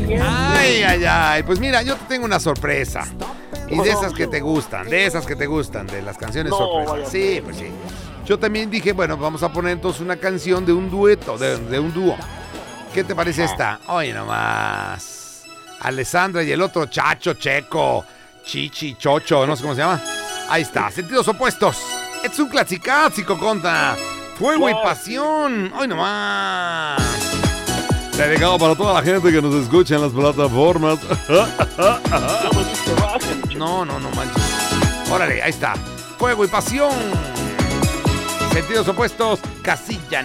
Ay, ay, ay. Pues mira, yo te tengo una sorpresa. Y de esas que te gustan, de las canciones sorpresas. Sí, pues sí. Yo también dije, bueno, vamos a poner entonces una canción de un dueto, de un dúo. ¿Qué te parece esta? Oye, nomás. Alessandra y el otro Chacho, Checo, Chichi, Chocho, no sé cómo se llama. Ahí está, Sentidos Opuestos. Es un clasicazo, conta. Fuego y pasión. Hoy nomás. Dedicado para toda la gente que nos escucha en las plataformas. No manches. Órale, ahí está. Fuego y pasión. Sentidos Opuestos, Casilla